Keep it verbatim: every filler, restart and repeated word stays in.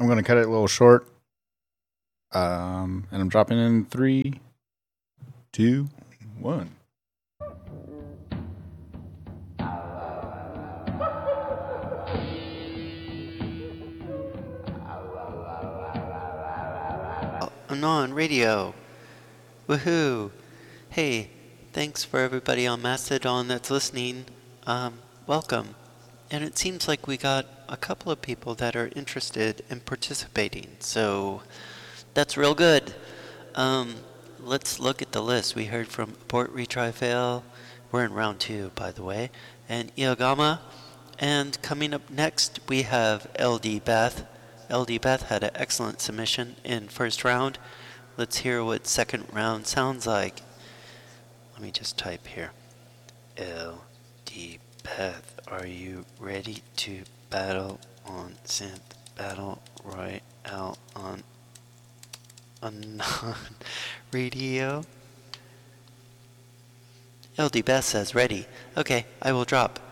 I'm going to cut it a little short. Um, and I'm dropping in three, two, one. Anon Radio. Woohoo! Hey, thanks for everybody on Mastodon that's listening. Um, welcome. And it seems like we got a couple of people that are interested in participating, so that's real good. Um, let's look at the list. We heard from Abort, Retry, Fail. We're in round two, by the way. And Iogama. And coming up next, we have L D Beth. L D Beth had an excellent submission in first round. Let's hear what second round sounds like. Let me just type here. L D Beth, are you ready to battle on Synth Battle Royale on Anon Radio? L D Beth says ready. Okay, I will drop.